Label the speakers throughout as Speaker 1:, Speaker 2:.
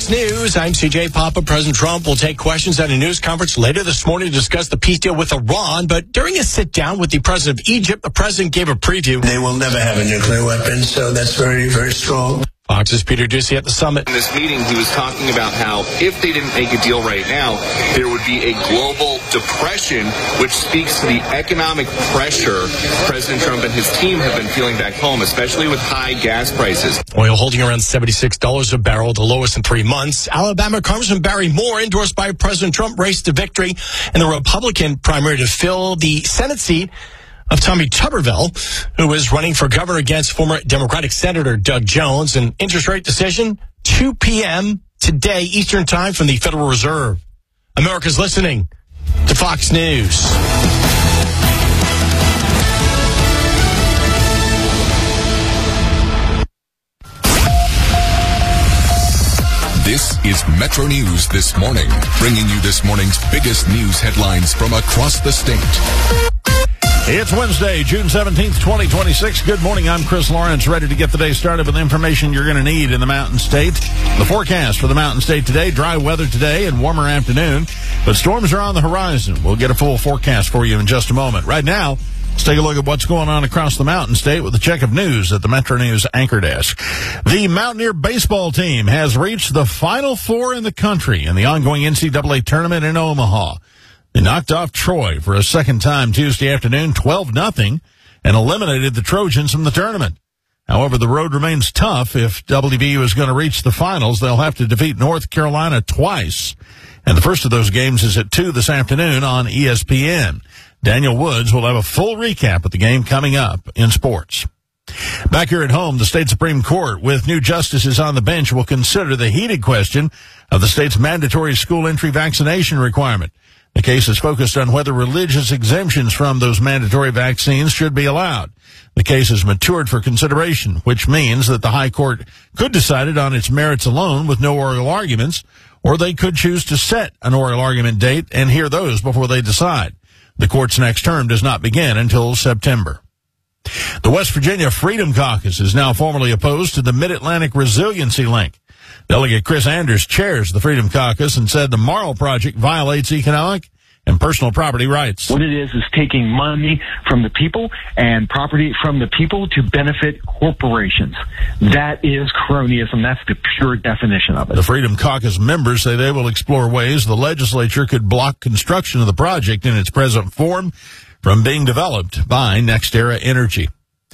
Speaker 1: Fox News. I'm CJ Papa. President Trump will take questions at a news conference later this morning to discuss the peace deal with Iran. But during a sit-down with the president of Egypt, the president gave a preview.
Speaker 2: They will never have a nuclear weapon, so that's very, very strong.
Speaker 1: Fox's Peter Doocy at the summit.
Speaker 3: In this meeting, he was talking about how if they didn't make a deal right now, there would be a global depression, which speaks to the economic pressure President Trump and his team have been feeling back home, especially with high gas prices.
Speaker 1: Oil holding around $76 a barrel, the lowest in 3 months. Alabama Congressman Barry Moore, endorsed by President Trump, raced to victory in the Republican primary to fill the Senate seat of Tommy Tuberville, who is running for governor against former Democratic Senator Doug Jones. An interest rate decision, 2 p.m. today, Eastern Time, from the Federal Reserve. America's listening to Fox News.
Speaker 4: This is Metro News This Morning, bringing you this morning's biggest news headlines from across the state.
Speaker 5: It's Wednesday, June 17th, 2026. Good morning. I'm Chris Lawrence, ready to get the day started with the information you're going to need in the Mountain State. The forecast for the Mountain State today, dry weather today and warmer afternoon, but storms are on the horizon. We'll get a full forecast for you in just a moment. Right now, let's take a look at what's going on across the Mountain State with a check of news at the Metro News Anchor Desk. The Mountaineer baseball team has reached the Final Four in the country in the ongoing NCAA tournament in Omaha. They knocked off Troy for a second time Tuesday afternoon, 12-0, and eliminated the Trojans from the tournament. However, the road remains tough. If WVU is going to reach the finals, they'll have to defeat North Carolina twice. And the first of those games is at 2 this afternoon on ESPN. Daniel Woods will have a full recap of the game coming up in sports. Back here at home, the state Supreme Court, with new justices on the bench, will consider the heated question of the state's mandatory school entry vaccination requirement. The case is focused on whether religious exemptions from those mandatory vaccines should be allowed. The case has matured for consideration, which means that the High Court could decide it on its merits alone with no oral arguments, or they could choose to set an oral argument date and hear those before they decide. The court's next term does not begin until September. The West Virginia Freedom Caucus is now formally opposed to the Mid-Atlantic Resiliency Link. Delegate Chris Anders chairs the Freedom Caucus and said the Marl Project violates economic and personal property rights.
Speaker 6: What it is taking money from the people and property from the people to benefit corporations. That is cronyism. That's the pure definition of it.
Speaker 5: The Freedom Caucus members say they will explore ways the legislature could block construction of the project in its present form from being developed by NextEra Energy.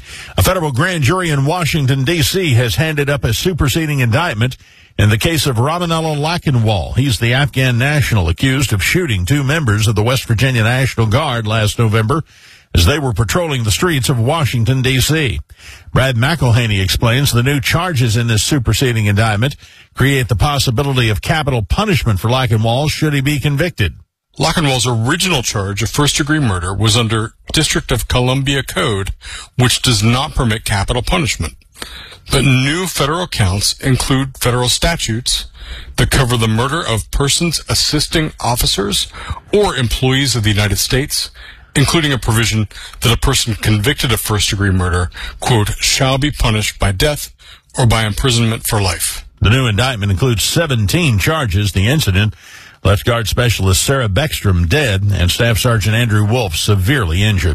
Speaker 5: A federal grand jury in Washington, D.C. has handed up a superseding indictment in the case of Ramanello Lachenwall. He's the Afghan national accused of shooting 2 members of the West Virginia National Guard last November as they were patrolling the streets of Washington, D.C. Brad McElhaney explains the new charges in this superseding indictment create the possibility of capital punishment for Lachenwall should he be convicted.
Speaker 7: Lachenwall's original charge of first-degree murder was under District of Columbia Code, which does not permit capital punishment. But new federal counts include federal statutes that cover the murder of persons assisting officers or employees of the United States, including a provision that a person convicted of first-degree murder, quote, shall be punished by death or by imprisonment for life.
Speaker 5: The new indictment includes 17 charges. The incident left Guard Specialist Sarah Beckstrom dead and Staff Sergeant Andrew Wolf severely injured.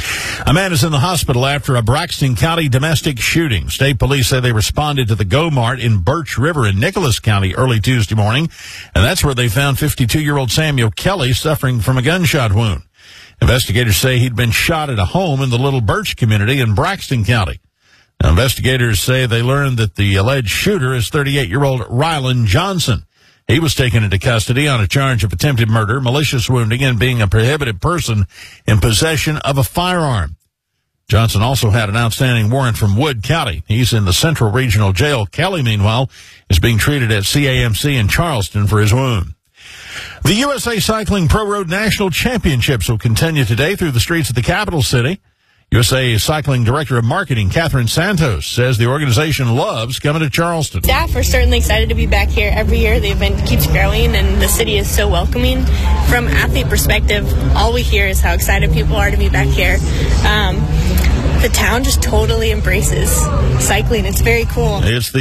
Speaker 5: A man is in the hospital after a Braxton County domestic shooting. State police say they responded to the Go Mart in Birch River in Nicholas County early Tuesday morning, and that's where they found 52-year-old Samuel Kelly suffering from a gunshot wound. Investigators say he'd been shot at a home in the Little Birch community in Braxton County. Now, investigators say they learned that the alleged shooter is 38-year-old Rylan Johnson. He was taken into custody on a charge of attempted murder, malicious wounding, and being a prohibited person in possession of a firearm. Johnson also had an outstanding warrant from Wood County. He's in the Central Regional Jail. Kelly, meanwhile, is being treated at CAMC in Charleston for his wound. The USA Cycling Pro Road National Championships will continue today through the streets of the capital city. USA Cycling Director of Marketing, Catherine Santos, says the organization loves coming to Charleston.
Speaker 8: Staff are certainly excited to be back here every year. The event keeps growing, and the city is so welcoming. From athlete perspective, all we hear is how excited people are to be back here. The town just totally embraces cycling. It's very cool.
Speaker 5: It's the